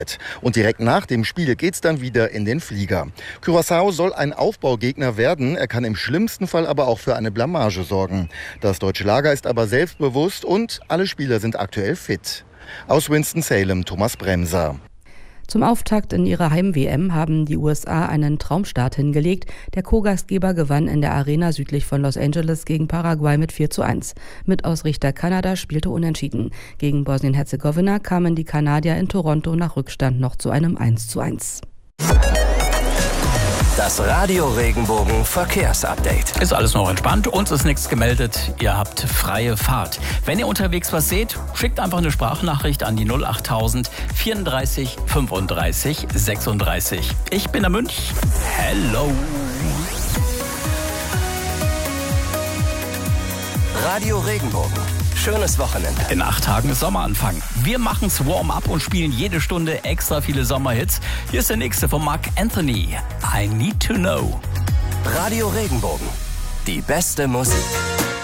Und direkt nach dem Spiel geht's dann wieder in den Flieger. Curaçao soll ein Aufbaugegner werden. Er kann im schlimmsten Fall aber auch für eine Blamage sorgen. Das deutsche Lager ist aber selbstbewusst und alle Spieler sind aktuell fit. Aus Winston-Salem, Thomas Bremser. Zum Auftakt in ihrer Heim-WM haben die USA einen Traumstart hingelegt. Der Co-Gastgeber gewann in der Arena südlich von Los Angeles gegen Paraguay mit 4:1. Mitausrichter Kanada spielte unentschieden. Gegen Bosnien-Herzegowina kamen die Kanadier in Toronto nach Rückstand noch zu einem 1:1. Das Radio Regenbogen Verkehrsupdate. Ist alles noch entspannt, uns ist nichts gemeldet, ihr habt freie Fahrt. Wenn ihr unterwegs was seht, schickt einfach eine Sprachnachricht an die 08000 34 35 36. Ich bin der Münch. Hello. Radio Regenbogen. Schönes Wochenende. In 8 Tagen ist Sommeranfang. Wir machen's Warm-up und spielen jede Stunde extra viele Sommerhits. Hier ist der nächste von Mark Anthony. I Need to Know. Radio Regenbogen. Die beste Musik.